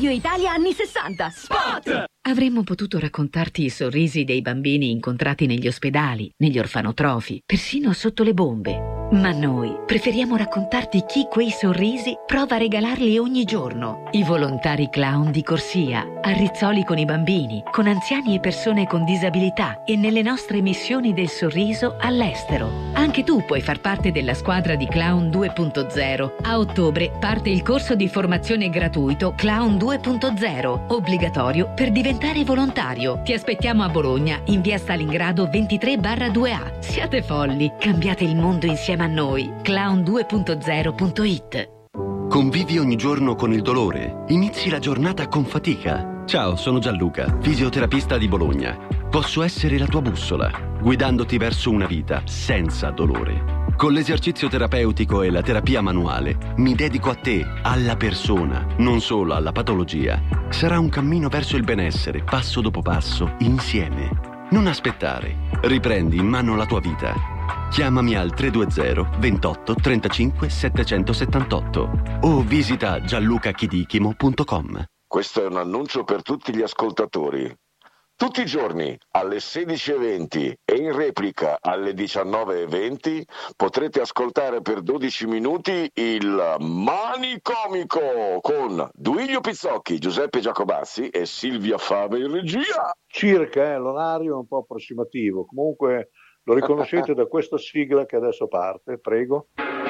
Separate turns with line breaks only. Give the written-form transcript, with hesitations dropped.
Italia anni 60.
Spot!
Avremmo potuto raccontarti i sorrisi dei bambini incontrati negli ospedali, negli orfanotrofi, persino sotto le bombe. Ma noi preferiamo raccontarti chi quei sorrisi prova a regalarli ogni giorno. I volontari clown di corsia, a Rizzoli con i bambini, con anziani e persone con disabilità e nelle nostre missioni del sorriso all'estero. Anche tu puoi far parte della squadra di Clown 2.0. A ottobre parte il corso di formazione gratuito Clown 2.0, obbligatorio per diventare volontario. Ti aspettiamo a Bologna, in via Stalingrado 23/2A. Siate folli, cambiate il mondo insieme a noi. Clown2.0.it.
Convivi ogni giorno con il dolore. Inizi la giornata con fatica. Ciao, sono Gianluca, fisioterapista di Bologna. Posso essere la tua bussola, guidandoti verso una vita senza dolore. Con l'esercizio terapeutico e la terapia manuale mi dedico a te, alla persona, non solo alla patologia. Sarà un cammino verso il benessere, passo dopo passo, insieme. Non aspettare. Riprendi in mano la tua vita. Chiamami al 320 28 35 778 o visita gianlucachidichimo.com.
Questo è un annuncio per tutti gli ascoltatori. Tutti i giorni alle 16:20 e in replica alle 19:20 potrete ascoltare per 12 minuti il Manicomico con Duilio Pizzocchi, Giuseppe Giacobazzi e Silvia Fave in regia.
Circa, l'orario è un po' approssimativo, comunque lo riconoscete da questa sigla che adesso parte, prego.